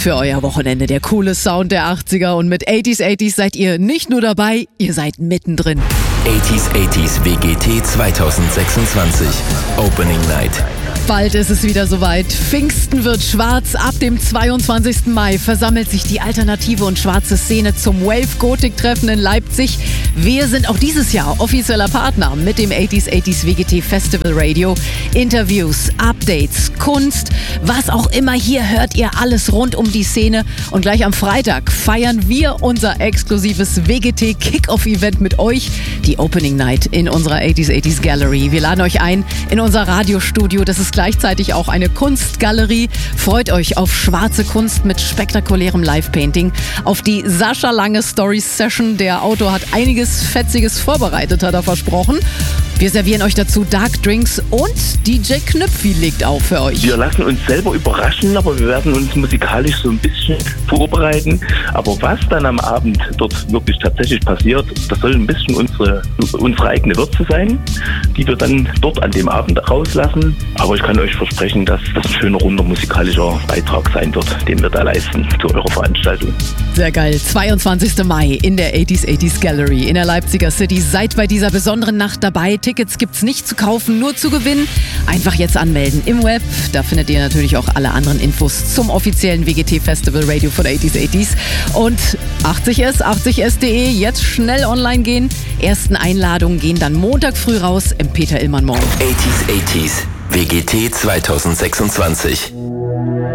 für euer Wochenende. Der coole Sound der 80er und mit 80s seid ihr nicht nur dabei, ihr seid mittendrin. 80s WGT 2026 Opening Night. Bald ist es wieder soweit. Pfingsten wird schwarz. Ab dem 22. Mai versammelt sich die alternative und schwarze Szene zum Wave-Gothic-Treffen in Leipzig. Wir sind auch dieses Jahr offizieller Partner mit dem 80s WGT Festival Radio. Interviews, Updates, Kunst, was auch immer. Hier hört ihr alles rund um die Szene. Und gleich am Freitag feiern wir unser exklusives WGT Kick-Off-Event mit euch. Die Opening Night in unserer 80s Gallery. Wir laden euch ein in unser Radiostudio. Das ist gleichzeitig auch eine Kunstgalerie. Freut euch auf schwarze Kunst mit spektakulärem Live-Painting, auf die Sascha Lange Story-Session. Der Autor hat einiges Fetziges vorbereitet, hat er versprochen. Wir servieren euch dazu Dark Drinks und DJ Knüpfi legt auf für euch. Wir lassen uns selber überraschen, aber wir werden uns musikalisch so ein bisschen vorbereiten. Aber was dann am Abend dort wirklich tatsächlich passiert, das soll ein bisschen unsere eigene Würze sein, die wir dann dort an dem Abend rauslassen. Aber ich kann euch versprechen, dass das ein schöner, runder musikalischer Beitrag sein wird, den wir da leisten zu eurer Veranstaltung. Sehr geil. 22. Mai in der 80s Gallery in der Leipziger City. Seid bei dieser besonderen Nacht dabei. Tickets gibt's nicht zu kaufen, nur zu gewinnen. Einfach jetzt anmelden im Web. Da findet ihr natürlich auch alle anderen Infos zum offiziellen WGT Festival Radio von 80s. Und 80s.de jetzt schnell online gehen. Ersten Einladungen gehen dann Montag früh raus im Peter Illmann Mall. 80s WGT 2026.